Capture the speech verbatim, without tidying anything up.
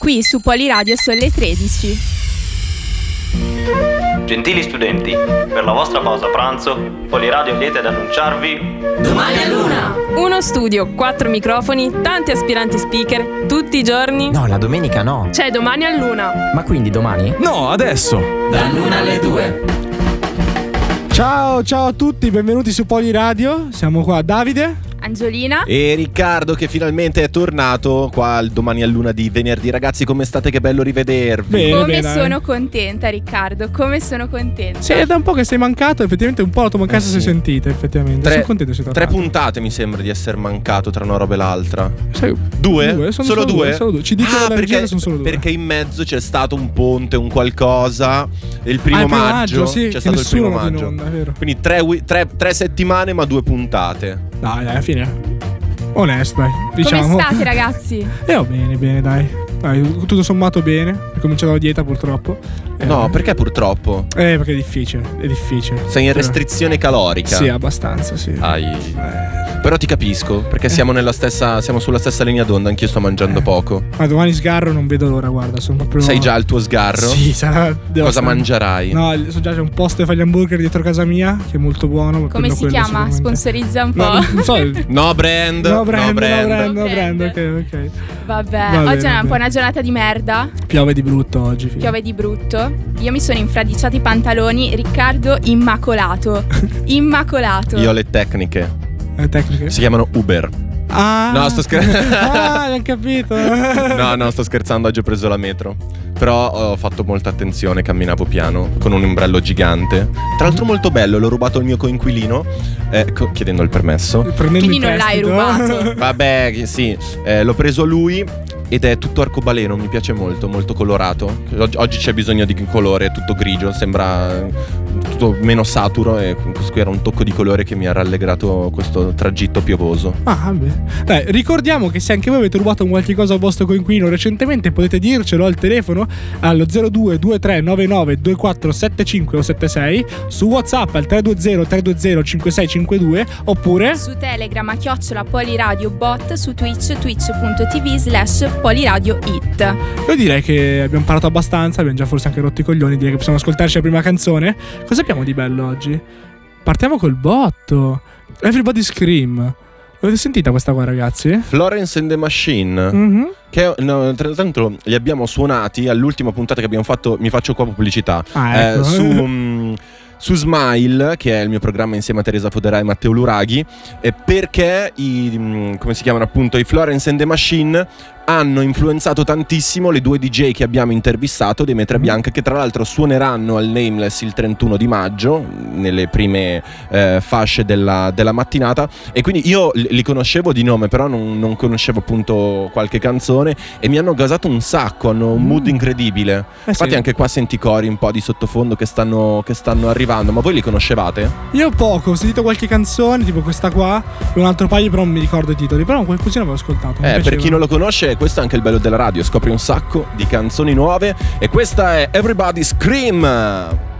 qui su Poliradio sono le tredici. Gentili studenti, per la vostra pausa pranzo, Poliradio è lieta ad annunciarvi Domani a Luna! Uno studio, quattro microfoni, tanti aspiranti speaker, tutti i giorni. No, la domenica no. C'è Domani a Luna. Ma quindi domani? No, adesso! Dall'una alle due. Ciao, ciao a tutti, benvenuti su Poliradio. Siamo qua Davide, Angiolina e Riccardo, che finalmente è tornato qua al Domani a Luna di venerdì. Ragazzi, come state? Che bello rivedervi. Bene, Come bene, sono contenta, Riccardo, come sono contenta. Sì, è da un po' che sei mancato, effettivamente un po' la tua mancanza Eh, si è sì. sentita, effettivamente. Tre, sono contento di essere tre tornato. puntate mi sembra di essere mancato tra una roba e l'altra. Sai, Due? due? Sono solo, solo due? due, solo due. Ci dicono ah, dalla regia perché, che sono solo due. perché in mezzo c'è stato un ponte, un qualcosa. Il primo Ah, il primo maggio, maggio, sì, c'è che stato il nessuno primo va in maggio. onda, è vero. Quindi tre, wi- tre- tre settimane ma due puntate. Dai, dai, alla fine. Onesto, dai. Diciamo. Come state, ragazzi? Eh, oh, bene, bene, dai. Dai, tutto sommato bene. Ho cominciato la dieta, purtroppo. Eh, No, perché purtroppo? Eh, perché è difficile, è difficile. Sei in restrizione calorica. Sì, abbastanza, sì. Ai. Eh. Però ti capisco, perché siamo nella stessa, siamo sulla stessa linea d'onda, anch'io sto mangiando poco. Ma domani sgarro, non vedo l'ora, guarda, sono proprio. Sai già il tuo sgarro? Sì, sarà. Cosa devastante. mangerai? No, so già c'è un posto che fa gli hamburger dietro casa mia, che è molto buono. ma Come prendo si quello chiama? sicuramente. Sponsorizza un po'. No, non so. No brand. No brand, no brand, no No brand, brand. ok, ok. Vabbè, Va oggi bene, è un po' va una giornata di merda. Piove di brutto oggi, figlio. Piove di brutto. Io mi sono infradiciati i pantaloni. Riccardo immacolato. Immacolato. Io ho le tecniche. Le tecniche? Si chiamano Uber. Ah. No, sto scherzando. Ah, abbiamo capito. No, no, sto scherzando, oggi ho preso la metro. Però ho fatto molta attenzione, camminavo piano con un ombrello gigante. Tra l'altro molto bello, l'ho rubato al mio coinquilino eh, co- chiedendo il permesso. Prendendo Quindi in non l'hai prestito. rubato. Vabbè, sì, eh, l'ho preso lui ed è tutto arcobaleno, mi piace molto, molto colorato. Oggi, oggi c'è bisogno di colore, è tutto grigio, sembra tutto meno saturo e questo qui era un tocco di colore che mi ha rallegrato questo tragitto piovoso. Ah, vabbè. Dai, ricordiamo che se anche voi avete rubato un qualche cosa al vostro coinquilino recentemente, potete dircelo al telefono allo zero due due tre nove nove due quattro sette cinque o sette sei, su WhatsApp al tre due zero tre due zero cinque sei cinque due, oppure Su Telegram a chiocciola Poliradio Bot, su Twitch twitch.tv slash Poliradio It. io direi che abbiamo parlato abbastanza, abbiamo già forse anche rotto i coglioni, direi che possiamo ascoltarci la prima canzone. Cosa abbiamo di bello oggi? Partiamo col botto. Everybody Scream. L'avete sentita questa qua, ragazzi? Florence and the Machine. Mm-hmm. Che no, tra l'altro li abbiamo suonati all'ultima puntata che abbiamo fatto. Mi faccio qua pubblicità. Ah, ecco. eh, su, mm, su Smile, che è il mio programma insieme a Teresa Foderai e Matteo Luraghi. E perché i, mm, come si chiamano appunto, i Florence and the Machine hanno influenzato tantissimo le due D J che abbiamo intervistato, Demetria Bianca, che tra l'altro suoneranno al Nameless il trentuno di maggio nelle prime eh, fasce della, della mattinata. E quindi io li li conoscevo di nome, però non, non conoscevo appunto qualche canzone, e mi hanno gasato un sacco, hanno un mood incredibile. Eh Infatti sì. anche qua senti cori un po' di sottofondo che stanno, che stanno arrivando. Ma voi li conoscevate? Io poco, ho sentito qualche canzone, tipo questa qua, e un altro paio, però non mi ricordo i titoli. Però qualcosina avevo ascoltato. mi Eh, per piaceva. chi non lo conosce, questo è anche il bello della radio, scopri un sacco di canzoni nuove. E questa è Everybody Scream.